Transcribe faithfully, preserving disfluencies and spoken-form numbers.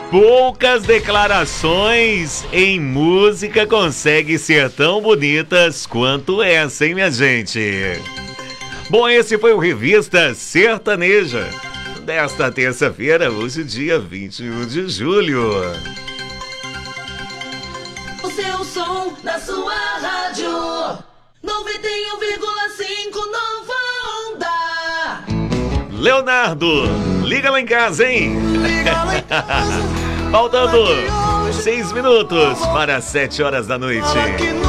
Poucas declarações em música conseguem ser tão bonitas quanto essa, hein, minha gente? Bom, esse foi o Revista Sertaneja desta terça-feira, hoje, dia vinte e um de julho. O seu som na sua rádio noventa e um vírgula cinco Nova Onda. Leonardo, liga lá em casa, hein? Liga lá em casa. Faltando seis minutos para sete horas da noite.